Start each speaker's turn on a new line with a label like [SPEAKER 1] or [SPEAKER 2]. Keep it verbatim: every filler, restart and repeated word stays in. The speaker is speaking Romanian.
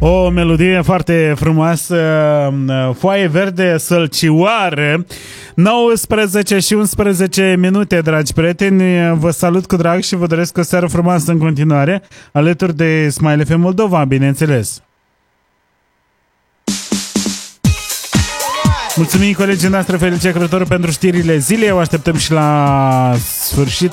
[SPEAKER 1] O melodie foarte frumoasă, Foaie verde sălcioară. Nouăsprezece și unsprezece minute, dragi prieteni. Vă salut cu drag și vă doresc o seară frumoasă în continuare, alături de Smile F M Moldova, bineînțeles. Mulțumim colegii noastre Felicia Crătoru pentru știrile zilei. O așteptăm și la sfârșit